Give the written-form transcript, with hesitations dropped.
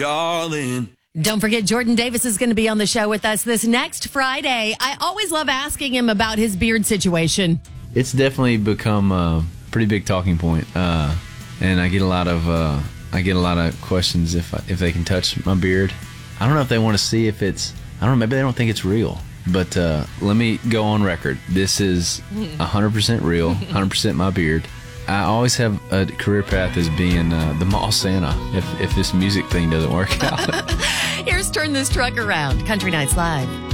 darling. Don't forget, Jordan Davis is going to be on the show with us this next Friday. I always love asking him about his beard situation. It's definitely become a pretty big talking point, and I get a lot of questions if they can touch my beard. I don't know if they want to see if it's. I don't know. Maybe they don't think it's real. But let me go on record. This is 100% real, 100% my beard. I always have a career path as being the mall Santa if this music thing doesn't work out. Here's Turn This Truck Around, Country Nights Live.